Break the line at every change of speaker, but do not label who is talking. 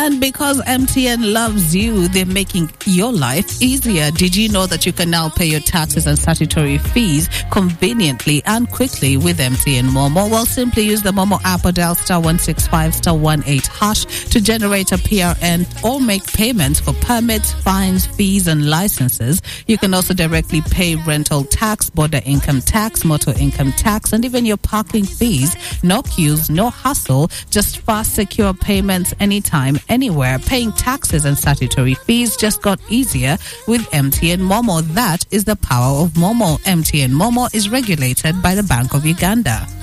And because MTN loves you, they're making your life easier. Did you know that you can now pay your taxes and statutory fees conveniently and quickly with MTN Momo? Well, simply use the Momo app or dial *165*18# to generate a PRN or make payments for permits, fines, fees, and licenses. You can also directly pay rental tax, border income tax, motor income tax, and even your parking fees. No queues, no hassle, just fast, secure payments anytime, anywhere. Paying taxes and statutory fees just got easier with MTN Momo. That is the power of Momo. MTN Momo is regulated by the Bank of Uganda.